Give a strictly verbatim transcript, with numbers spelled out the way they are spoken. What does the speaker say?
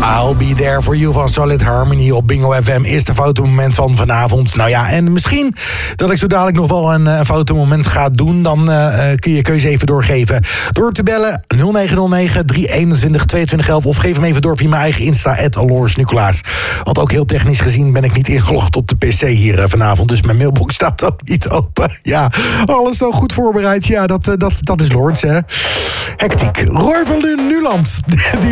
I'll be there for you van Solid Harmony op Bingo F M is de fotomoment van vanavond. Nou ja, en misschien dat ik zo dadelijk nog wel een, een fotomoment ga doen. Dan uh, kun je je keuze even doorgeven door te bellen nul negen nul negen drie eenentwintig tweeëntwintig elf of geef hem even door via mijn eigen Insta, at Aloors Nicolaas. Want ook heel technisch gezien ben ik niet ingelogd op de P C hier uh, vanavond. Dus mijn mailbox staat ook niet open. Ja, alles zo goed voorbereid. Ja, dat, uh, dat, dat is Lawrence, hè. Hectiek. Roy van Nuland. Die